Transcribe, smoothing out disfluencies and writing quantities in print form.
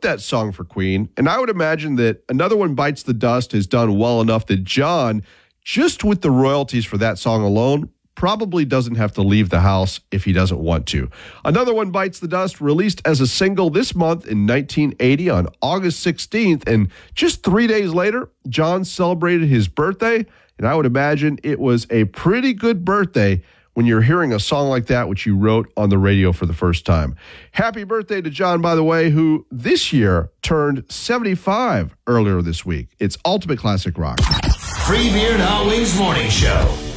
wrote that song for Queen, and I would imagine that Another One Bites the Dust has done well enough that John, just with the royalties for that song alone, probably doesn't have to leave the house if he doesn't want to. Another One Bites the Dust released as a single this month in 1980 on August 16th, and just 3 days later, John celebrated his birthday, and I would imagine it was a pretty good birthday when you're hearing a song like that, which you wrote on the radio for the first time. Happy birthday to John, by the way, who this year turned 75 earlier this week. It's Ultimate Classic Rock. Free Beer and Hot Wings Morning Show.